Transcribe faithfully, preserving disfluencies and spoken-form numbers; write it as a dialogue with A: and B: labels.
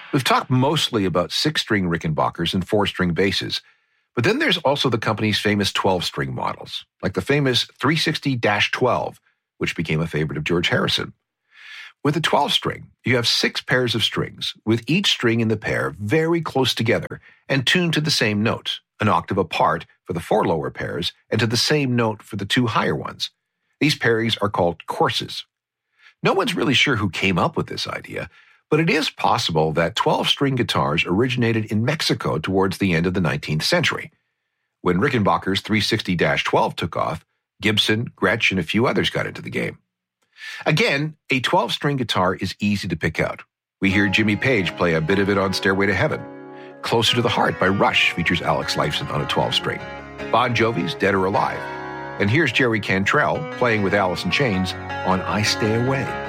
A: We've talked mostly about six-string Rickenbackers and four-string basses, but then there's also the company's famous twelve-string models, like the famous three sixty twelve, which became a favorite of George Harrison. With a twelve-string, you have six pairs of strings, with each string in the pair very close together and tuned to the same note, an octave apart for the four lower pairs and to the same note for the two higher ones. These pairings are called courses. No one's really sure who came up with this idea, but it is possible that twelve-string guitars originated in Mexico towards the end of the nineteenth century. When Rickenbacker's three sixty twelve took off, Gibson, Gretsch, and a few others got into the game. Again, a twelve-string guitar is easy to pick out. We hear Jimmy Page play a bit of it on Stairway to Heaven. Closer to the Heart by Rush features Alex Lifeson on a twelve-string. Bon Jovi's Dead or Alive. And here's Jerry Cantrell playing with Alice in Chains on I Stay Away.